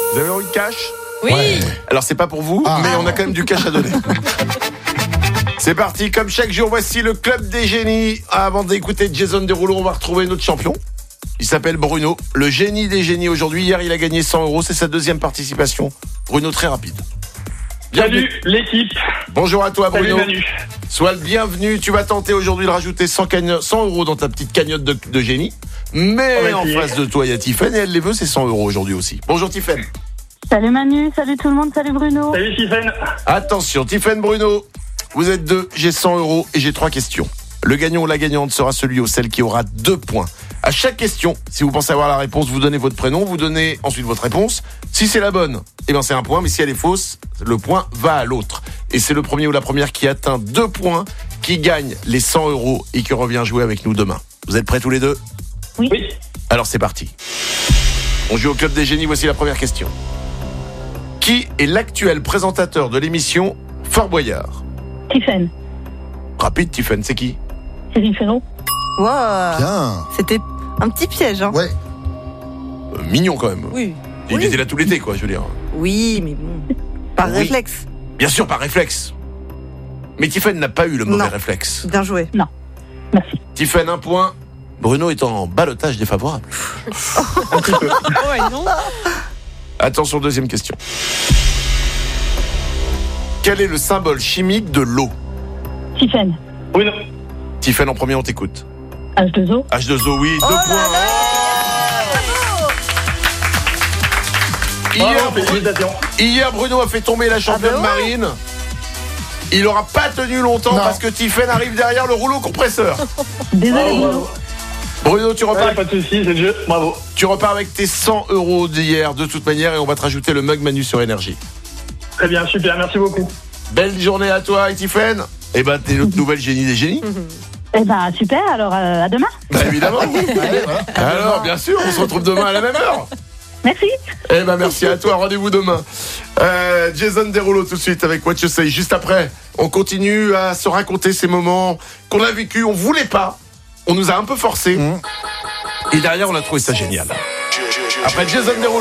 Vous avez envie de cash ? Oui. Ouais. Alors c'est pas pour vous, mais on a quand même du cash à donner. C'est parti, comme chaque jour, voici le Club des Génies. Avant d'écouter Jason Derulo, on va retrouver notre champion. Il s'appelle Bruno, le génie des génies aujourd'hui. Hier, il a gagné 100 €, c'est sa deuxième participation. Bruno, très rapide. Salut l'équipe. Bonjour à toi Salut Bruno. Manu. Sois le bienvenu. Tu vas tenter aujourd'hui de rajouter 100 € dans ta petite cagnotte de génie. Mais On va en essayer. face de toi, il y a Tiffaine et elle les veut, c'est 100 € aujourd'hui aussi. Bonjour Tiffaine. Salut Manu, salut tout le monde, salut Bruno. Salut Stephen. Attention, Tiffaine, Bruno, vous êtes deux, j'ai 100 € et j'ai 3 questions. Le gagnant ou la gagnante sera celui ou celle qui aura 2 points. À chaque question, si vous pensez avoir la réponse, vous donnez votre prénom, vous donnez ensuite votre réponse. Si c'est la bonne, eh ben c'est un point, mais si elle est fausse, le point va à l'autre. Et c'est le premier ou la première qui atteint 2 points qui gagne les 100 € et qui revient jouer avec nous demain. Vous êtes prêts tous les deux ? Oui. Alors c'est parti. On joue au Club des Génies, voici la première question. Qui est l'actuel présentateur de l'émission Fort Boyard ? Tiffen, Rapide, Tiffaine, c'est qui ? Cyril Ferraud. Wow. Bien. C'était un petit piège, hein. Ouais. Mignon quand même. Oui. Il Oui. était là tout l'été, quoi, je veux dire. Oui, mais bon. Par Oui. réflexe. Bien sûr, par réflexe. Mais Tiffaine n'a pas eu le mauvais Non. réflexe. Bien joué. Merci. Tiffaine, 1 point. Bruno est en ballottage défavorable. Ouais, non. Attention, deuxième question. Quel est le symbole chimique de l'eau ? Tiffen, Bruno. Tiffaine, en premier, on t'écoute. H2O. H2O, oui, 2 Oh là points. Bravo, félicitations. Hier, Bruno a fait tomber la championne Ah bah ouais. marine. Il n'aura pas tenu longtemps Non. parce que Tiffaine arrive derrière le rouleau compresseur. Désolé Bravo, Bruno. bravo. Bruno, tu repars, Ouais, pas de soucis, c'est le jeu. Bravo. tu repars avec tes 100 € d'hier de toute manière et on va te rajouter le mug Manu sur énergie. Très bien, super, merci beaucoup. Belle journée à toi, Tiffaine. Et ben, t'es notre nouvelle génie des génies. Eh ben super, alors à demain. Bah, évidemment. Allez, voilà. Alors, bien sûr, on se retrouve demain à la même heure. Merci. Eh ben, merci à toi. Rendez-vous demain. Jason Derulo tout de suite avec What You Say. Juste après, on continue à se raconter ces moments qu'on a vécus. On voulait pas. On nous a un peu forcé. Et derrière, on a trouvé ça génial. Après Jason Derulo.